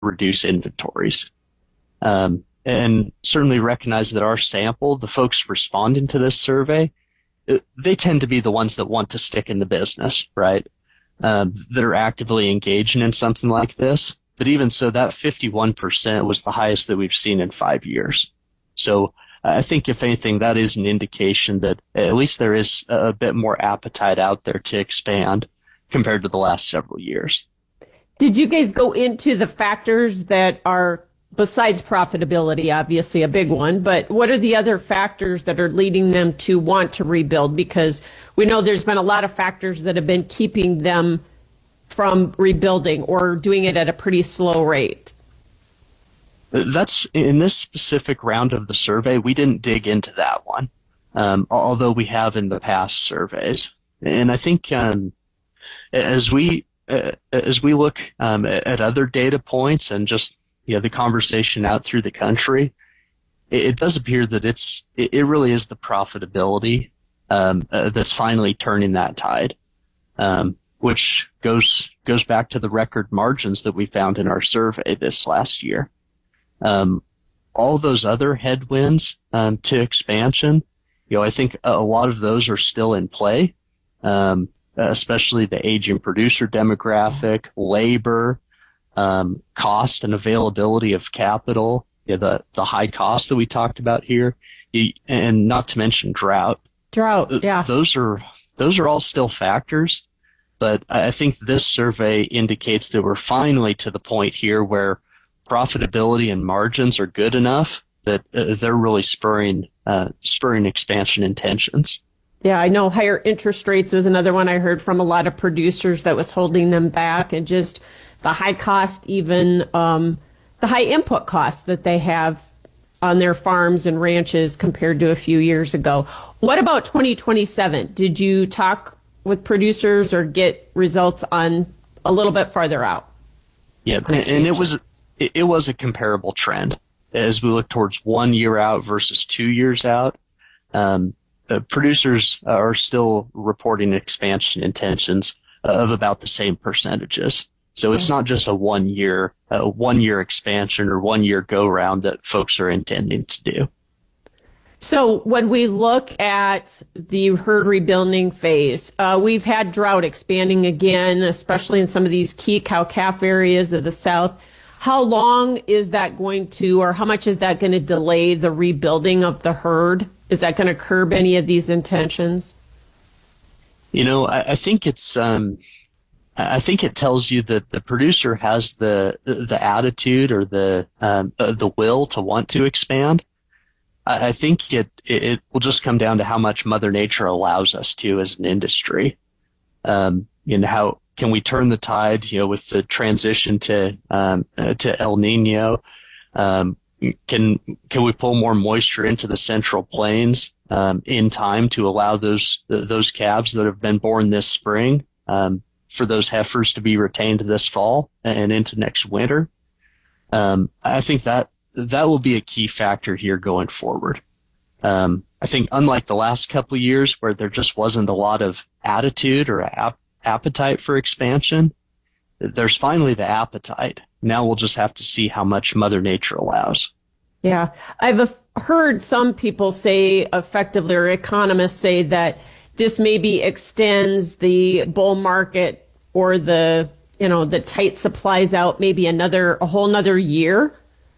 reduce inventories. And certainly recognize that our sample, the folks responding to this survey, they tend to be the ones that want to stick in the business, right? That are actively engaging in something like this. But even so, that 51% was the highest that we've seen in 5 years. So I think, if anything, that is an indication that at least there is a bit more appetite out there to expand compared to the last several years. Did you guys go into the factors that are, besides profitability, obviously a big one, but what are the other factors that are leading them to want to rebuild? Because we know there's been a lot of factors that have been keeping them from rebuilding or doing it at a pretty slow rate. That's in this specific round of the survey, we didn't dig into that one, although we have in the past surveys. And I think as we look at other data points and just the conversation out through the country, it does appear that it really is the profitability that's finally turning that tide, which goes back to the record margins that we found in our survey this last year. All those other headwinds to expansion, I think a lot of those are still in play, especially the aging producer demographic, labor, cost and availability of capital, the high cost that we talked about here, and not to mention drought. Yeah. Those are all still factors, but I think this survey indicates that we're finally to the point here where profitability and margins are good enough that they're really spurring expansion intentions. Yeah, I know higher interest rates was another one I heard from a lot of producers that was holding them back, and just the high cost, even the high input costs that they have on their farms and ranches compared to a few years ago. What about 2027? Did you talk with producers or get results on a little bit farther out? Yeah, and it was a comparable trend as we look towards 1 year out versus 2 years out. Producers are still reporting expansion intentions of about the same percentages. So it's not just a 1 year expansion or 1 year go round that folks are intending to do. So when we look at the herd rebuilding phase, we've had drought expanding again, especially in some of these key cow-calf areas of the South. How long is that going to, or how much is that going to delay the rebuilding of the herd? Is that going to curb any of these intentions? I think it's I think it tells you that the producer has the attitude or the will to want to expand. I think it will just come down to how much Mother Nature allows us to as an industry. How can we turn the tide? With the transition to El Nino, can we pull more moisture into the Central Plains in time to allow those calves that have been born this spring for those heifers to be retained this fall and into next winter? I think that will be a key factor here going forward. I think unlike the last couple of years where there just wasn't a lot of attitude or appetite for expansion, there's finally the appetite. Now we'll just have to see how much Mother Nature allows. Yeah. I've heard some people say effectively, or economists say, that this maybe extends the bull market or the tight supplies out maybe a whole nother year.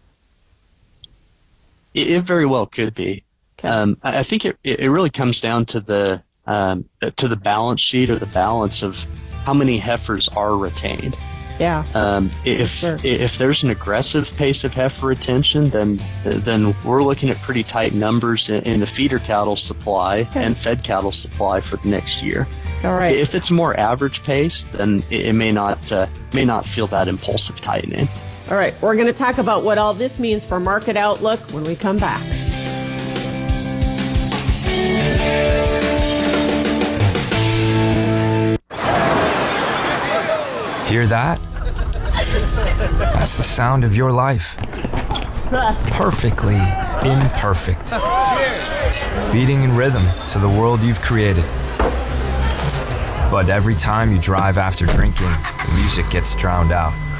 It very well could be. Okay. I think it really comes down to the balance sheet, or the balance of how many heifers are retained. Yeah. If there's an aggressive pace of heifer retention, then we're looking at pretty tight numbers in the feeder cattle supply and fed cattle supply for the next year. All right. If it's more average pace, then it may not feel that impulsive tightening. All right. We're going to talk about what all this means for market outlook when we come back. Hear that? That's the sound of your life. Perfectly imperfect. Beating in rhythm to the world you've created. But every time you drive after drinking, the music gets drowned out.